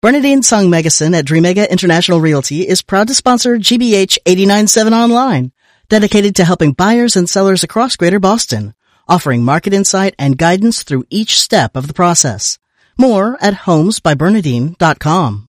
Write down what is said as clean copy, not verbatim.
Bernadine Sung Megason at Dreamega International Realty is proud to sponsor GBH 89.7 Online, dedicated to helping buyers and sellers across Greater Boston, offering market insight and guidance through each step of the process. More at homesbybernadine.com.